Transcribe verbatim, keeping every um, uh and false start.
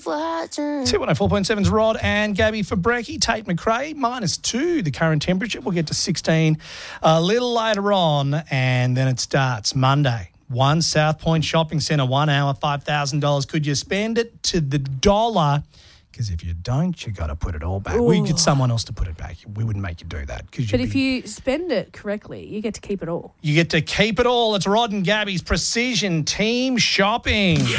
watching. two one oh four point seven's Rod and Gabby for brekkie. Tate McRae, minus two, the current temperature. We'll get to sixteen a little later on, and then it starts Monday. One South Point Shopping Centre, one hour, five thousand dollars. Could you spend it to the dollar? Because if you don't, you got to put it all back. Ooh. We get someone else to put it back. We wouldn't make you do that. But if you spend it correctly, you get to keep it all. You get to keep it all. It's Rod and Gabby's Precision Team Shopping.